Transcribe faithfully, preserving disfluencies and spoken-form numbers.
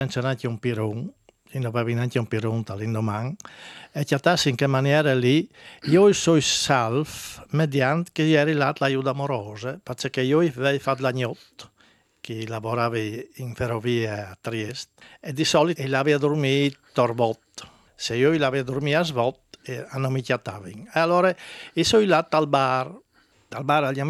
c'era anche un pirun, non avevi neanche un pirun all'indomani, e certassi in che maniera lì, io sono salvo, mediante che ieri là l'aiuto amorosa, perché io avevo fatto l'agnotto, che lavorava in ferrovia a Trieste, e di solito l'avevo dormito torbotto. Se io l'avevo dormito a svot, eh, non mi chiattavano. E allora io sono là al bar, al bar agli amici.